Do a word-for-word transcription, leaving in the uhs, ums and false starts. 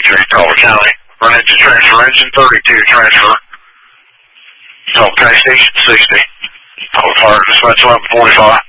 thirty-three, Colbert County. Run into transfer engine thirty-two, transfer. Colbert County Station sixty. Colbert Fire Dispatch eleven forty-five.